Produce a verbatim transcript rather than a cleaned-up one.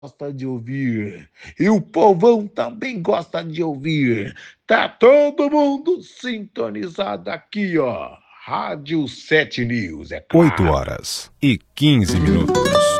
Gosta de ouvir. E o povão também gosta de ouvir. Tá todo mundo sintonizado aqui, ó. Rádio Sete News, é oito claro. horas e quinze minutos.